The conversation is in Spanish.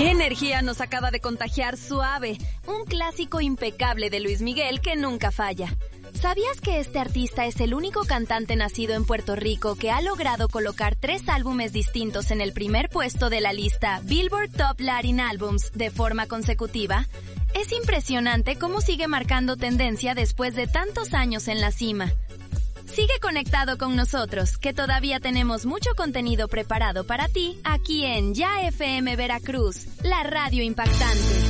¿Qué energía nos acaba de contagiar Suave? Un clásico impecable de Luis Miguel que nunca falla. ¿Sabías que este artista es el único cantante nacido en Puerto Rico que ha logrado colocar 3 álbumes distintos en el primer puesto de la lista Billboard Top Latin Albums de forma consecutiva? Es impresionante cómo sigue marcando tendencia después de tantos años en la cima. Sigue conectado con nosotros, que todavía tenemos mucho contenido preparado para ti aquí en Ya FM Veracruz, la radio impactante.